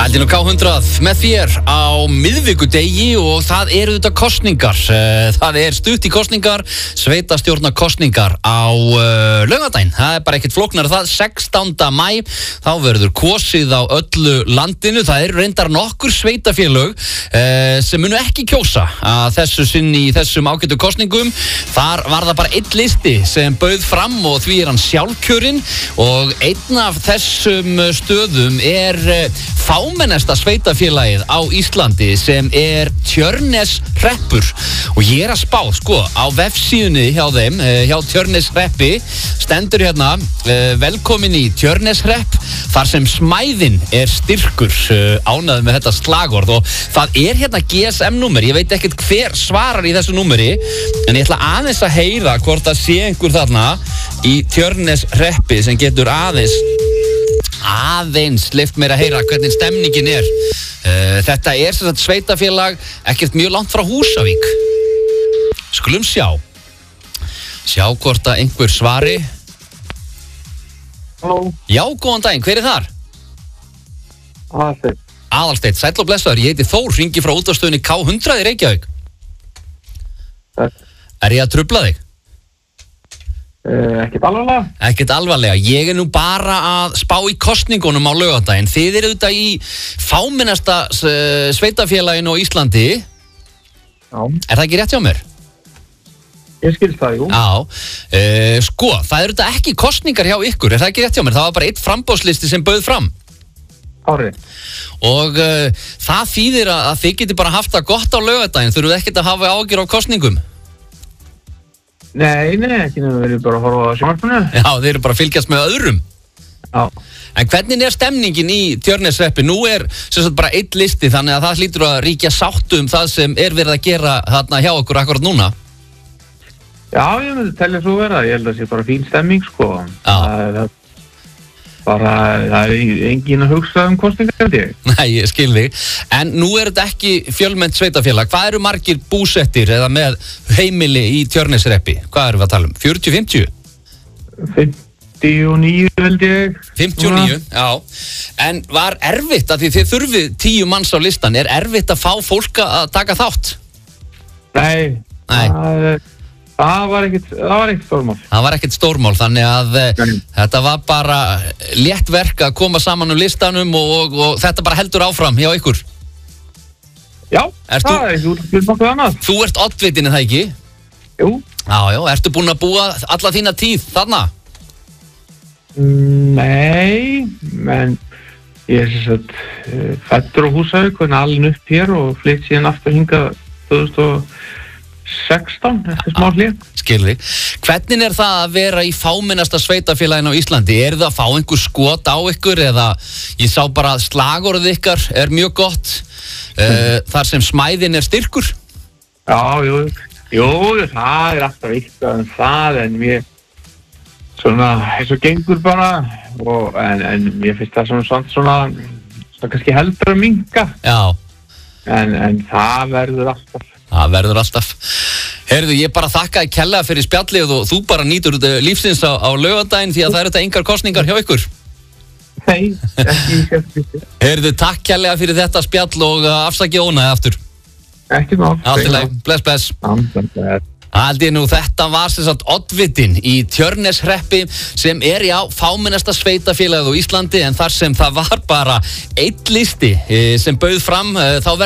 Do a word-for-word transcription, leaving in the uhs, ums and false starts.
Haldin og K hundrað með þér á miðvikudegi og það eru þetta kosningar. Það er stutt í kosningar, sveitastjórna kosningar á uh, laugardaginn. Það er bara ekkert flóknar það, sextánda maí, þá verður kosið á öllu landinu. Það eru reyndar nokkur sveitafélög uh, sem munu ekki kjósa að þessu sinni í þessum ágætu kosningum. Þar var það bara einn listi sem bauð fram og því er hann sjálfkjörinn og einn af þessum stöðum er uh, fámennasta sveitafélagið á Íslandi sem er Tjörneshreppur og ég er að spá, sko, á vefsíðunni hjá þeim, hjá Tjörneshreppi stendur hérna, velkomin í Tjörneshrepp þar sem smæðin er styrkur, ánægður með þetta slagorð og það er hérna G S M-númer, ég veit ekkert hver svarar í þessu númeri en ég ætla aðeins að heyra hvort það sé einhver þarna í Tjörneshreppi sem getur aðeins aðeins leyft mér að heyra hvernig stemningin er. Uh, þetta er sem sagt sveitafélag ekkert mjög langt frá Húsavík. Skulum sjá. Sjá hvort að einhver svari. Halló. Já, góðan daginn, hver er þar? Aðalsteinn. Aðalsteinn, sæll og blessaður, ég heiti Þór, hringi frá útvarpsstöðinni K hundrað í Reykjavík. Takk. Er ég að trufla þig? Uh, ekkert alvarlega? Ekkert alvarlega, ég er nú bara að spá í kosningunum á laugardaginn. Þið eru þetta í fámennasta uh, sveitafélaginu á Íslandi. Já. Er það ekki rétt hjá mér? Ég skilst það, jú. Já, uh, sko, það eru þetta ekki kosningar hjá ykkur, er það ekki rétt hjá mér? Það var bara eitt framboðslisti sem bauð fram. Árið. Og uh, það þýðir að, að þið geti bara haft það gott á laugardaginn, þurfuð ekkert að hafa ágjur á kosningum. Nei, nei, ekki nefnum við erum bara að horfa á sjónvarpinu. Já, þeir eru bara að fylgjast með öðrum. Já. En hvernig er stemningin í Tjörneshreppi? Nú er sem sagt bara einn listi, þannig að það hlýtur að ríkja sáttu um það sem er verið að gera þarna hjá okkur akkurat núna. Já, ég myndi telja svo vera. Ég held að það sé bara fín stemming, sko. Já. Það er bara, það er engin að hugsa um kosningar, held ég. Nei, ég skil þig. En nú er þetta ekki fjölmennt sveitafélag. Hvað eru margir búsettir eða með heimili í Tjörneshreppi? Hvað erum við að tala um? fjörutíu fimmtíu? fimmtíu og níu, held ég. fimmtíu og níu, já. En var erfitt, að því þið þurfið tíu manns á listan, er erfitt að fá fólk að taka þátt? Nei. Nei. Það, það var ekkert, það var ekkert stórmál. Það var ekkert stórmál, þannig að Nei. þetta var bara létt verk að koma saman um listanum og, og, og þetta bara heldur áfram hjá ykkur. Já, Ert það þú- er ekki út að spila nokkuð annað. Þú ert oddvitinn, er það ekki? Jú. Já, já, ertu búinn að búa alla þína tíð þarna? Nei, menn ég er sem sagt uh, fæddur á Húsavík og alin upp hér og flytt síðan aftur hingað tvö þúsund og sextán eftir smá hlé. Skilði. Hvernig er það að vera í fámennasta sveitafélaginu á Íslandi? Er það að fá einhver skot á ykkur eða ég sá bara að slagorðið ykkar er mjög gott uh, þar sem smæðin er styrkur? Já, jú, jú, það er alltaf eitthvað en það en mér svona eins og gengur bara og, en, en mér finnst það svona svona, svona, svona kannski heldur að minnka Já. en, en það verður alltaf. Það verður alltaf. Heyrðu, ég bara þakkaði kærlega fyrir spjallið og þú bara nýtur lífsins á, á laugardaginn því að það eru þetta engar kosningar hjá ykkur. Nei, ekki ekki. Heyrðu, takk kærlega fyrir þetta spjall og afsakið ónæði aftur. Ekki mál. Allt í lagi, bless, bless. Já, Aldrei nú, þetta var sem sagt oddvitinn í Tjörneshreppi sem er já fámennasta sveitafélagið á Íslandi en þar sem það var bara einn listi sem bauð fram þá verður